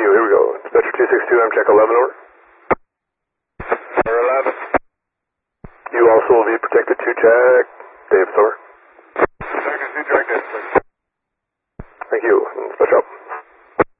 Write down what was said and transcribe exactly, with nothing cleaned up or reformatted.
you. Here we go. Dispatcher two six two, I'm check eleven, over. eleven. You also will be protected to check. Dave, over. Second, two, check Dave. Thank you. Dispatch up.